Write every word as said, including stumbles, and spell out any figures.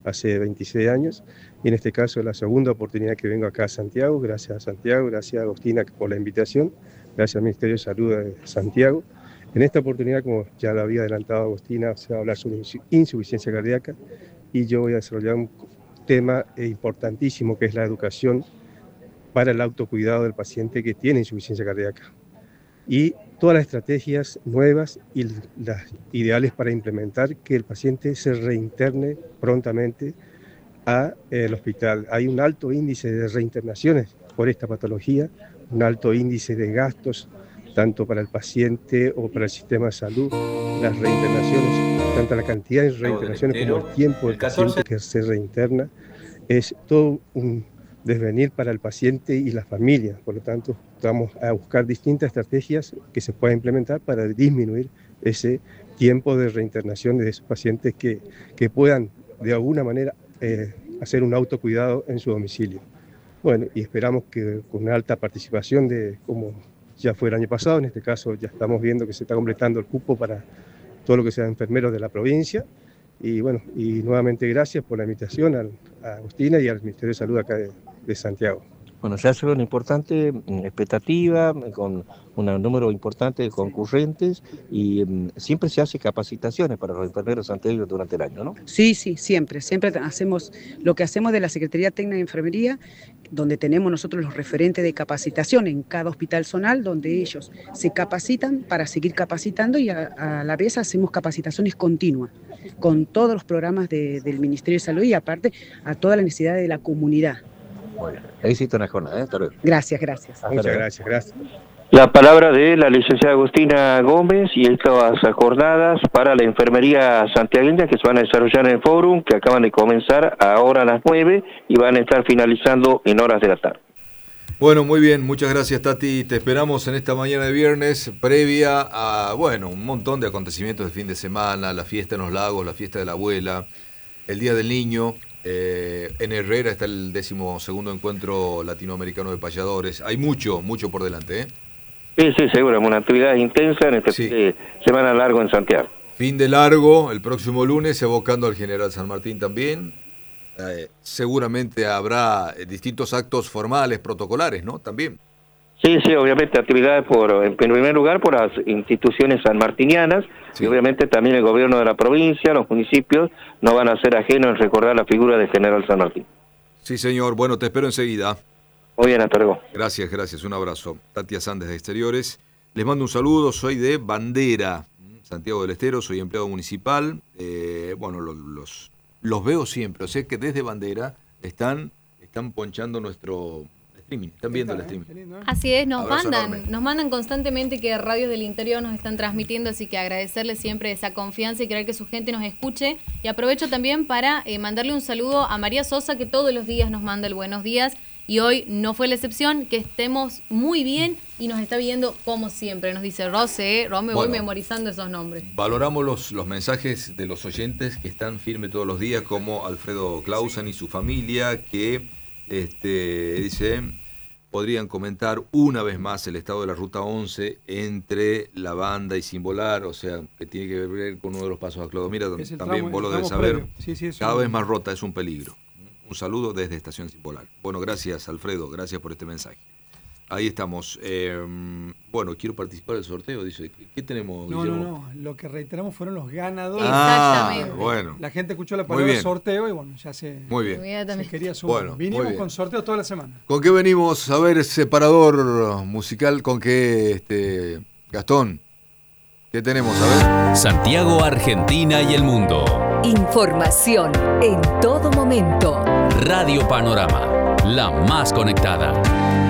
hace veintiséis años, y en este caso es la segunda oportunidad que vengo acá a Santiago. Gracias a Santiago, gracias a Agostina por la invitación, gracias al Ministerio de Salud de Santiago. En esta oportunidad, como ya lo había adelantado Agostina, se va a hablar sobre insuficiencia cardíaca, y yo voy a desarrollar un tema importantísimo que es la educación para el autocuidado del paciente que tiene insuficiencia cardíaca, y todas las estrategias nuevas y las ideales para implementar que el paciente se reinterne prontamente al hospital. Hay un alto índice de reinternaciones por esta patología, un alto índice de gastos, tanto para el paciente o para el sistema de salud. Las reinternaciones, tanto la cantidad de reinternaciones como el tiempo del paciente que se reinterna, es todo un desvenir para el paciente y la familia. Por lo tanto, vamos a buscar distintas estrategias que se puedan implementar para disminuir ese tiempo de reinternación de esos pacientes que, que puedan de alguna manera eh, hacer un autocuidado en su domicilio. Bueno, y esperamos que con una alta participación de, como ya fue el año pasado, en este caso ya estamos viendo que se está completando el cupo para todo lo que sean enfermeros de la provincia. Y bueno, y nuevamente gracias por la invitación a, a Agostina y al Ministerio de Salud acá de, de Santiago. Bueno, se hace una importante expectativa, con un número importante de concurrentes, y um, siempre se hace capacitaciones para los enfermeros santiagueños durante el año, ¿no? Sí, sí, siempre, siempre hacemos lo que hacemos de la Secretaría Técnica de Enfermería, donde tenemos nosotros los referentes de capacitación en cada hospital zonal, donde ellos se capacitan para seguir capacitando, y a, a la vez hacemos capacitaciones continuas con todos los programas de, del Ministerio de Salud, y aparte a toda la necesidad de la comunidad. Bueno, éxito en la jornada, ¿eh? Hasta luego. Gracias, gracias. Muchas gracias, gracias. La palabra de la licenciada Agostina Gómez, y estas jornadas para la enfermería santiagueña que se van a desarrollar en el fórum, que acaban de comenzar ahora a las nueve y van a estar finalizando en horas de la tarde. Bueno, muy bien, muchas gracias, Tati. Te esperamos en esta mañana de viernes, previa a, bueno, un montón de acontecimientos de fin de semana, la fiesta en los lagos, la fiesta de la abuela, el Día del Niño. Eh, en Herrera está el décimo segundo encuentro latinoamericano de payadores. Hay mucho, mucho por delante, ¿eh? Sí, sí, seguro, una actividad intensa en este sí. fin de semana largo en Santiago. Fin de largo, el próximo lunes, evocando al General San Martín también. Eh, seguramente habrá distintos actos formales, protocolares, ¿no? También. Sí, sí, obviamente actividades por, en primer lugar por las instituciones sanmartinianas, sí. Y obviamente también el gobierno de la provincia, los municipios, no van a ser ajenos en recordar la figura del General San Martín. Sí, señor. Bueno, te espero enseguida. Muy bien, hasta luego. Gracias, gracias. Un abrazo. Tatia Sandes de Exteriores. Les mando un saludo. Soy de Bandera, Santiago del Estero. Soy empleado municipal. Eh, bueno, los, los, los veo siempre. O sea que desde Bandera están, están ponchando nuestro... Están viendo el streaming. Así es, nos Abrazo mandan, enorme. nos mandan constantemente que radios del interior nos están transmitiendo, así que agradecerles siempre esa confianza y querer que su gente nos escuche. Y aprovecho también para eh, mandarle un saludo a María Sosa, que todos los días nos manda el buenos días, y hoy no fue la excepción, que estemos muy bien y nos está viendo como siempre. Nos dice Rose, eh, Ro, me Bueno, voy memorizando esos nombres. Valoramos los, los mensajes de los oyentes que están firmes todos los días, como Alfredo Clausen y su familia, que este, dice... podrían comentar una vez más el estado de la Ruta once entre La Banda y Simbolar, o sea, que tiene que ver con uno de los pasos a Clodomira, donde también tramo, vos lo debes saber, sí, sí, cada un... vez más rota, es un peligro. Un saludo desde Estación Simbolar. Bueno, gracias, Alfredo, gracias por este mensaje. Ahí estamos. Eh, bueno, quiero participar del sorteo, dice. ¿Qué tenemos, No, Guillermo? no, no. Lo que reiteramos fueron los ganadores. Exactamente. Ah, bueno. La gente escuchó la palabra sorteo y bueno, ya se, muy bien. se quería sumar. Bueno, Vinimos con sorteo toda la semana. ¿Con qué venimos? A ver, separador musical, ¿con qué, este, Gastón? ¿Qué tenemos? A ver. Santiago, Argentina y el mundo. Información en todo momento. Radio Panorama, la más conectada.